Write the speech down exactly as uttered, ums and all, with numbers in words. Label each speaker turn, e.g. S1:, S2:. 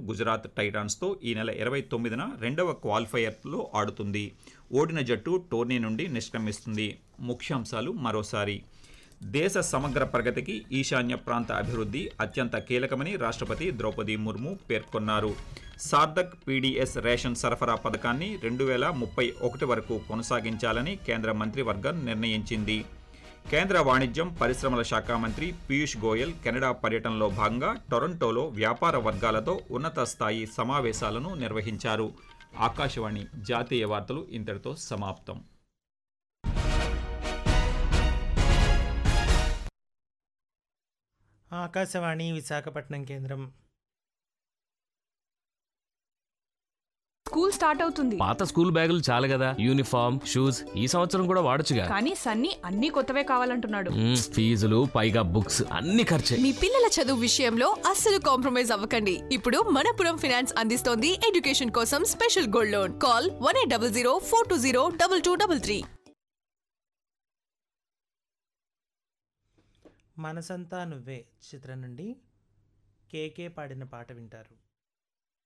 S1: గుజరాత్ టైటాన్స్తో ఈ నెల ఇరవై తొమ్మిదిన రెండవ క్వాలిఫైయర్లో ఆడుతుంది. ఓడిన జట్టు టోర్నీ నుండి నిష్క్రమిస్తుంది. ముఖ్యాంశాలు మరోసారి. దేశ సమగ్ర ప్రగతికి ఈశాన్య ప్రాంత అభివృద్ధి అత్యంత కీలకమని రాష్ట్రపతి ద్రౌపది ముర్ము పేర్కొన్నారు. సార్ధక్ పీడీఎస్ రేషన్ సరఫరా పథకాన్ని రెండు వేల ముప్పై ఒకటి వరకు కొనసాగించాలని కేంద్ర మంత్రివర్గం నిర్ణయించింది. కేంద్ర వాణిజ్యం పరిశ్రమల శాఖ మంత్రి పీయూష్ గోయల్ కెనడా పర్యటనలో భాగంగా టొరంటోలో వ్యాపార వర్గాలతో ఉన్నత స్థాయి సమావేశాలను నిర్వహించారు. ఆకాశవాణి జాతీయ వార్తలు ఇంతటితో సమాప్తం.
S2: ఆకాశవాణి విశాఖపట్నం కేంద్రం.
S3: స్కూల్ స్టార్ట్ అవుతుంది.
S4: పాత స్కూల్ బ్యాగులు చాలు కదా, యూనిఫామ్ షూస్ ఈ సంవత్సరం కూడా వాడొచ్చుగా.
S3: కానీ సన్నీ అన్ని కొత్తవే కావాలంటున్నాడు.
S4: మ్మ్, ఫీజులు పైగా బుక్స్ అన్ని ఖర్చే.
S5: మీ పిల్లల చదువు విషయంలో అస్సలు కాంప్రమైజ్ అవ్వకండి. ఇప్పుడు మనపురం ఫైనాన్స్ అందిస్తోంది ఎడ్యుకేషన్ కోసం special gold loan. Call one eight double zero four two zero double two double three.
S2: మనసంతా నువ్వే చిత్రం నుండి కేకే పాడిన పాట వింటారు.